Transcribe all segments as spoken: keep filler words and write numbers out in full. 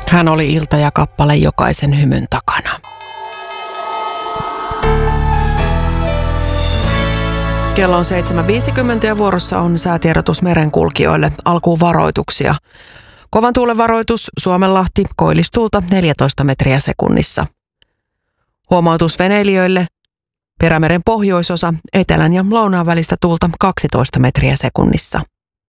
Hän oli ilta ja kappale jokaisen hymyn takana. Kello on seitsemän viisikymmentä ja vuorossa on säätiedotus merenkulkijoille. Alkuun varoituksia. Kovan tuulen varoitus Suomenlahti, koillistuulta neljätoista metriä sekunnissa. Huomautus veneilijöille. Perämeren pohjoisosa, etelän ja lounaan välistä tuulta kaksitoista metriä sekunnissa.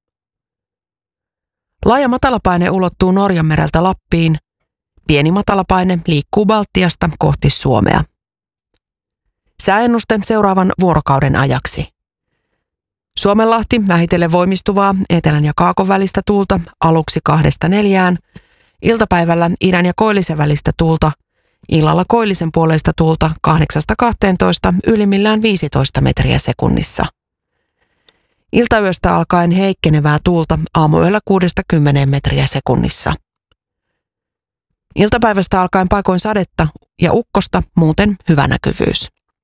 Laaja matalapaine ulottuu Norjanmereltä Lappiin. Pieni matalapaine liikkuu Baltiasta kohti Suomea. Sääennuste seuraavan vuorokauden ajaksi. Suomenlahti vähitellen voimistuvaa etelän ja kaakon välistä tuulta aluksi kahdesta neljään, iltapäivällä idän ja koillisen välistä tuulta, illalla koillisen puoleista tuulta kahdeksasta kahteentoista, ylimmillään viisitoista metriä sekunnissa. Iltayöstä alkaen heikkenevää tuulta aamuyöllä kuudesta kymmeneen metriä sekunnissa. Iltapäivästä alkaen paikoin sadetta ja ukkosta, muuten hyvä näkyvyys.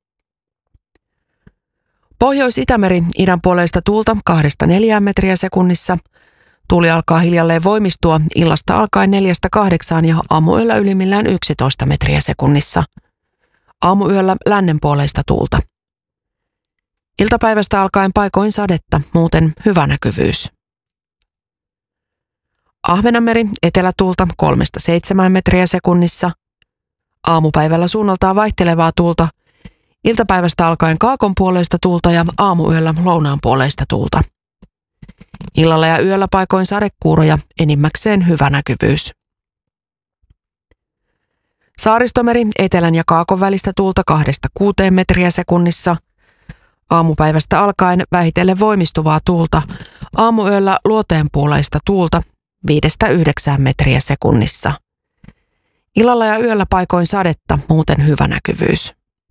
Pohjois-Itämeri idän puoleista tuulta kahdesta neljään metriä sekunnissa. Tuuli alkaa hiljalleen voimistua illasta alkaen neljästä kahdeksaan ja aamuyöllä ylimmillään yksitoista metriä sekunnissa. Aamuyöllä lännen puoleista tuulta. Iltapäivästä alkaen paikoin sadetta, muuten hyvä näkyvyys. Ahvenanmeri etelätuulta kolmesta seitsemään metriä sekunnissa. Aamupäivällä suunnaltaan vaihtelevaa tuulta. Iltapäivästä alkaen kaakon puoleista tuulta ja aamuyöllä lounaan puoleista tuulta. Illalla ja yöllä paikoin sadekuuroja, enimmäkseen hyvä näkyvyys. Saaristomeri etelän ja kaakon välistä tuulta kahdesta kuuteen metriä sekunnissa. Aamupäivästä alkaen vähitellen voimistuvaa tuulta. Aamuyöllä luoteen puoleista tuulta viidestä yhdeksään metriä sekunnissa. Illalla ja yöllä paikoin sadetta, muuten hyvä näkyvyys.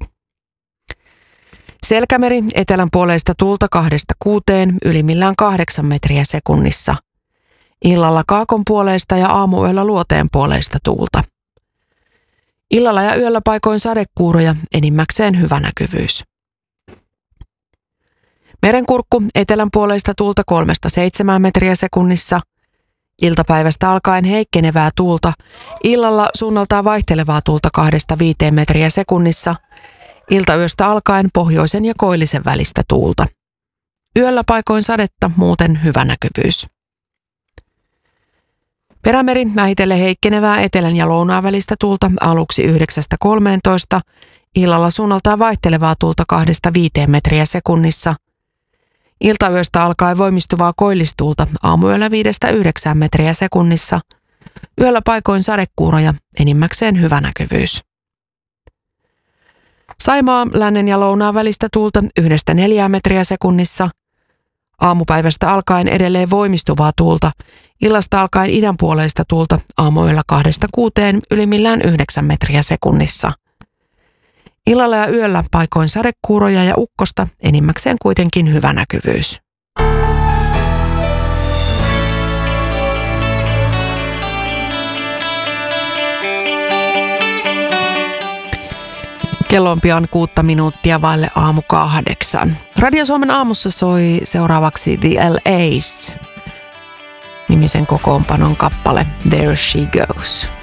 Selkämeri etelän puoleista tuulta kahdesta kuuteen, ylimmillään kahdeksan metriä sekunnissa. Illalla kaakon puoleista ja aamuyöllä luoteen puoleista tuulta. Illalla ja yöllä paikoin sadekuuroja, enimmäkseen hyvä näkyvyys. Merenkurkku etelän puoleista tuulta kolmesta seitsemään metriä sekunnissa. Iltapäivästä alkaen heikkenevää tuulta. Illalla suunnaltaan vaihtelevaa tuulta kahdesta viiteen metriä sekunnissa. Iltayöstä alkaen pohjoisen ja koillisen välistä tuulta. Yöllä paikoin sadetta, muuten hyvä näkyvyys. Perämeri vähitellen heikkenevää etelän ja lounaan välistä tuulta aluksi yhdeksästä kolmeentoista, illalla suunnaltaan vaihtelevaa tuulta kahdesta viiteen metriä sekunnissa. Iltayöstä alkaen voimistuvaa koillistuulta aamuyöllä viidestä yhdeksään metriä sekunnissa. Yöllä paikoin sadekuuroja, enimmäkseen hyvä näkyvyys. Saimaa lännen ja lounaan välistä tuulta yhdestä neljään metriä sekunnissa. Aamupäivästä alkaen edelleen voimistuvaa tuulta. Illasta alkaen idän puoleista tuulta aamuyöllä kahdesta kuuteen, ylimmillään yhdeksän metriä sekunnissa. Illalla ja yöllä paikoin sadekuuroja ja ukkosta, enimmäkseen kuitenkin hyvä näkyvyys. Kello on pian kuutta minuuttia vaille aamu kahdeksan. Radio Suomen aamussa soi seuraavaksi The L A's nimisen kokoonpanon kappale There She Goes.